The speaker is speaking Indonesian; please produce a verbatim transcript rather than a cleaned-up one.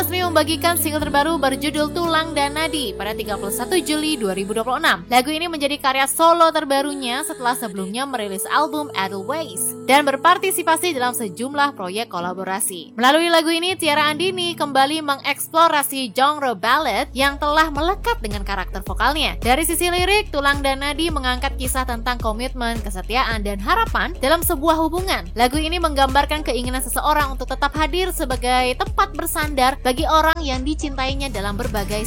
resmi membagikan single terbaru berjudul Tulang dan Nadi pada tiga puluh satu Juli dua ribu dua puluh enam. Lagu ini menjadi karya solo terbarunya setelah sebelumnya merilis album Edelweiss dan berpartisipasi dalam sejumlah proyek kolaborasi. Melalui lagu ini, Tiara Andini kembali mengeksplorasi genre ballad yang telah melekat dengan karakter vokalnya. Dari sisi lirik, Tulang dan Nadi mengangkat kisah tentang komitmen, kesetiaan, dan harapan dalam sebuah hubungan. Lagu ini menggambarkan keinginan seseorang untuk tetap hadir sebagai tempat bersandar bagi orang yang dicintainya dalam berbagai